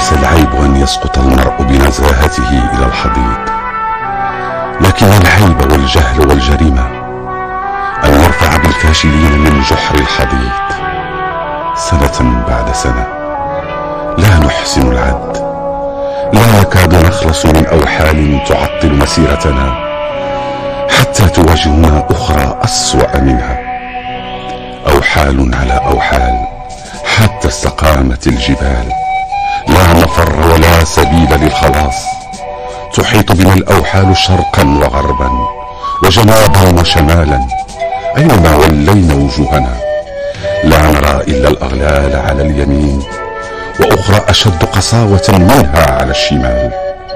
ليس العيب أن يسقط المرء بنزاهته إلى الحضيض، لكن العيب والجهل والجريمة أن يرفع بالفاشلين من جحر الحضيض سنة بعد سنة. لا نحسن العد، لا نكاد نخلص من أوحال تعطل مسيرتنا حتى تواجهنا أخرى أسوأ منها، أوحال على أوحال حتى استقامت الجبال، لا مفر ولا سبيل للخلاص. تحيط بنا الأوحال شرقا وغربا وجنوبا وشمالا، أينما ولينا وجوهنا لا نرى إلا الأغلال على اليمين وأخرى أشد قساوة منها على الشمال.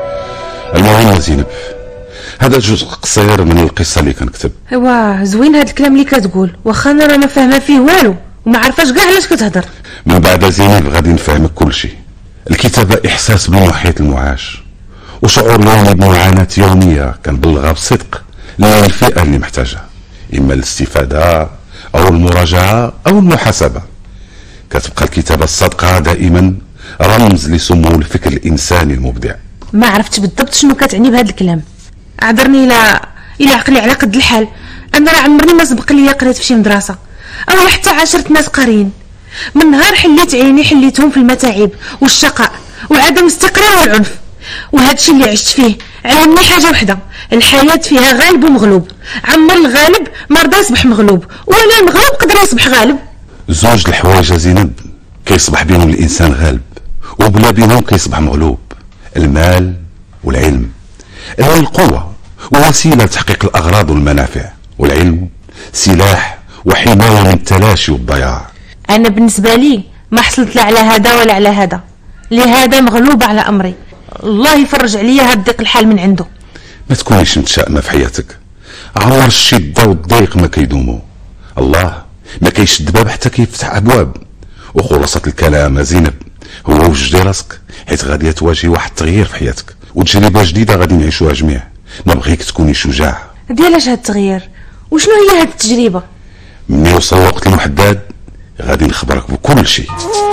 المهم زينب، هذا جزء قصير من القصة اللي كنكتب. ايوا زوين هاد الكلام اللي كتقول، واخا انا راه ما فاهمه فيه والو وما عرفاش كاع علاش كتهضر. من بعد زينب غادي نفهمك كل شيء. الكتابة إحساس بمحيط المعاش وشعور يومي بمعاناة يومية كنبلغها بصدق للفئة اللي محتاجها، إما الاستفادة أو المراجعة أو المحاسبة. كتبقى الكتابة الصادقة دائما رمز لسمو الفكر الإنساني المبدع. ما عرفتش بالضبط شنو كتعني بهذا الكلام، اعذرني الى عقلي على قد الحال. انا راه عمرني ما سبق لي قريت في شي مدرسه او حتى عاشرت ناس قارين. من نهار حليت عيني حليتهم في المتاعب والشقاء وعدم الاستقرار والعنف، وهذا الشيء اللي عشت فيه علمني حاجه وحده: الحياه فيها غالب ومغلوب. عمر الغالب ما رضى يصبح مغلوب، ولا المغلوب قدر يصبح غالب. زوج الحوايج زينب كيصبح بينهم الانسان غالب وبلا بينهم كيصبح مغلوب: المال والعلم. المال قوة ووسيلة لتحقيق الأغراض والمنافع، والعلم سلاح وحماية من التلاشي والضياع. أنا بالنسبة لي ما حصلت لا على هذا ولا على هذا، لهذا مغلوبة على أمري. الله يفرج عليا هاد ضيق الحال من عنده. ما تكونيش متشائمة في حياتك، عمر الشدة والضيق ما كيدوموا. الله ما كيشد باب حتى كيفتح أبواب. وخلاصة الكلام زينب هو وجدي راسك، حيت غادي تواجهي واحد التغيير في حياتك وتجربة جديدة غادي نعيشوها جميع. نبغيك تكوني شجاعة. ديالاش هاد التغيير؟ وشنو هي هاد التجربة؟ مني وصل الوقت المحدد غادي نخبرك بكل شيء.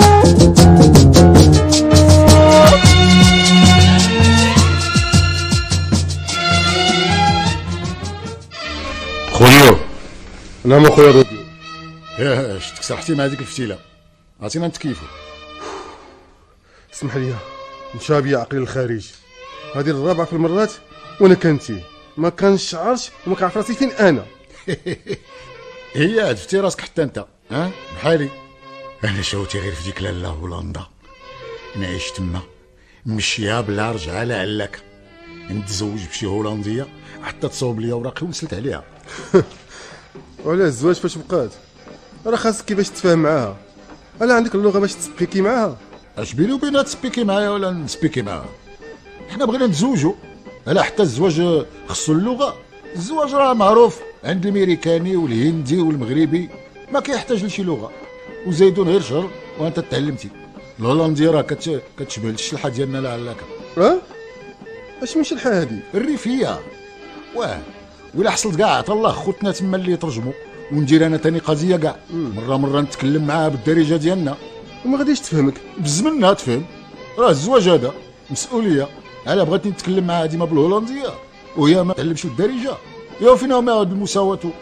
خويا نعم اخويا رودي. ياه شتك صحتي مع هذيك الفتيله، عطينا نتكيفو. اسمح لي مشى بيا عقلي للخارج، هذه الرابعه في المرات وانا كنتي ما كنشعرش وما كنعرف راسي فين انا. هي عرفتي راسك حتى انت بحالي. انا شوتي غير في ديك لاله هولندا، نعيش تما مشيها بلا رجعه لا علاك، نتزوج بشي هولنديه حتى تصوب لي اوراقي ونسلت عليها. وعلى الزواج فاش بقات؟ راه خاصك كيفاش تفاهم معاها، الا عندك اللغه باش تسبيكي معاها. اش بيني وبينها تسبيكي معايا ولا نسبيكي معاها؟ حنا بغينا نتزوجوا، الا حتى الزواج خصو اللغه. الزواج راه معروف عند الميريكاني والهندي والمغربي ما كيحتاج لشي لغه، وزيدون غير شهر وانت تعلمتي. الهولنديه راه كتشبه الشلحه ديالنا لعلاك. اش من شلحه هادي؟ الريفيه. ولا حصلت كاع عطا الله خوتنا تما اللي يترجموا، وندير انا تاني قضيه كاع مره نتكلم معاها بالدارجه ديالنا وما غاديش تفهمك. بالزمن تفهم. راه الزواج هذا مسؤوليه. انا بغيت نتكلم معاها ديما بالهولنديه وهي ما تعلمش الدارجه، يا فين هما هاد المساواه؟